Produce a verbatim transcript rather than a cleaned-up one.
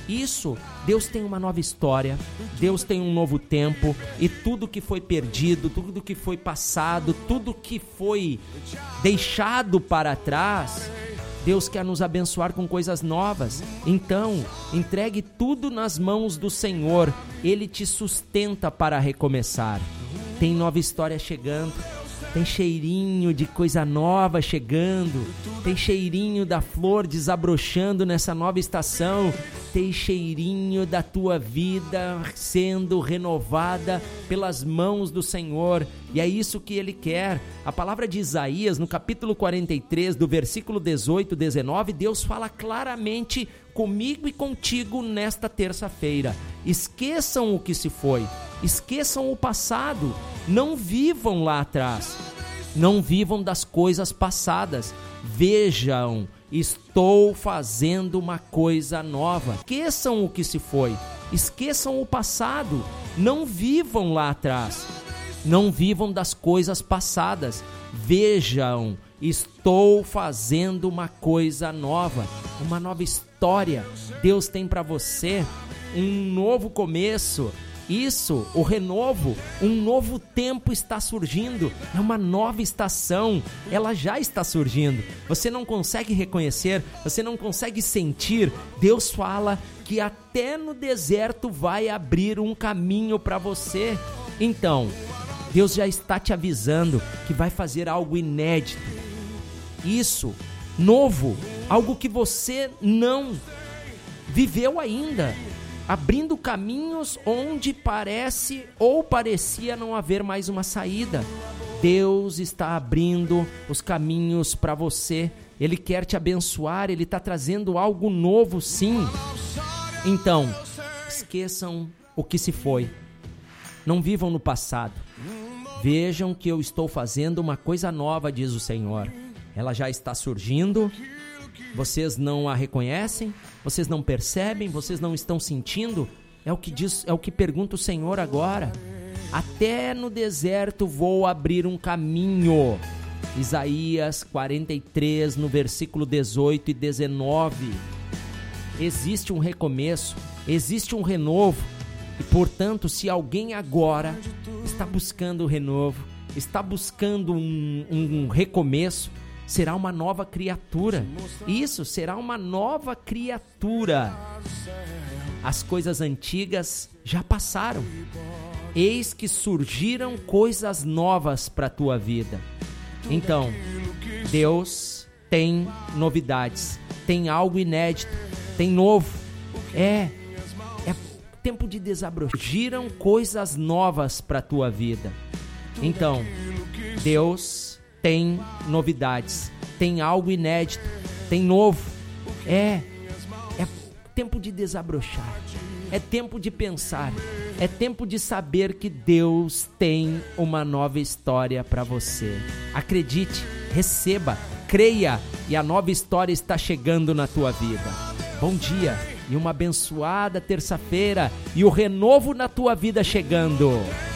Isso, Deus tem uma nova história, Deus tem um novo tempo, e tudo que foi perdido, tudo que foi passado, tudo que foi deixado para trás, Deus quer nos abençoar com coisas novas. Então, entregue tudo nas mãos do Senhor, Ele te sustenta para recomeçar. Tem nova história chegando, tem cheirinho de coisa nova chegando, tem cheirinho da flor desabrochando nessa nova estação, tem cheirinho da tua vida sendo renovada pelas mãos do Senhor, e é isso que Ele quer. A palavra de Isaías, no capítulo quarenta e três, do versículo dezoito, dezenove, Deus fala claramente comigo e contigo nesta terça-feira. Esqueçam o que se foi, esqueçam o passado, não vivam lá atrás, não vivam das coisas passadas. Vejam, estou fazendo uma coisa nova. Esqueçam o que se foi, esqueçam o passado, não vivam lá atrás, não vivam das coisas passadas. Vejam, estou fazendo uma coisa nova, uma nova história. Deus tem para você um novo começo. Isso, o renovo, um novo tempo está surgindo, é uma nova estação, ela já está surgindo. Você não consegue reconhecer, você não consegue sentir. Deus fala que até no deserto vai abrir um caminho para você. Então, Deus já está te avisando que vai fazer algo inédito. Isso, novo, algo que você não viveu ainda, abrindo caminhos onde parece ou parecia não haver mais uma saída. Deus está abrindo os caminhos para você, Ele quer te abençoar, Ele está trazendo algo novo, sim. Então, esqueçam o que se foi, não vivam no passado. Vejam que eu estou fazendo uma coisa nova, diz o Senhor. Ela já está surgindo. Vocês não a reconhecem? Vocês não percebem? Vocês não estão sentindo? É o que diz, é o que pergunta o Senhor agora. Até no deserto vou abrir um caminho. Isaías quarenta e três, no versículo dezoito e dezenove. Existe um recomeço, existe um renovo. E portanto, se alguém agora está buscando o renovo, está buscando um, um recomeço, será uma nova criatura. Isso, será uma nova criatura. As coisas antigas já passaram. Eis que surgiram coisas novas para a tua vida. Então, Deus tem novidades, tem algo inédito, tem novo. É, é tempo de desabrochar. Surgiram coisas novas para a tua vida. Então, Deus tem novidades, tem algo inédito, tem novo. É, é tempo de desabrochar, é tempo de pensar, é tempo de saber que Deus tem uma nova história para você. Acredite, receba, creia, e a nova história está chegando na tua vida. Bom dia e uma abençoada terça-feira, e o renovo na tua vida chegando.